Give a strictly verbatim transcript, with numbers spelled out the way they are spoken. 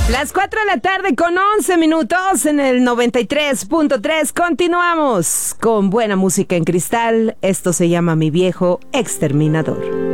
Las cuatro de la tarde con once minutos en el noventa y tres punto tres. Continuamos con buena música en cristal. Esto se llama Mi Viejo Exterminador.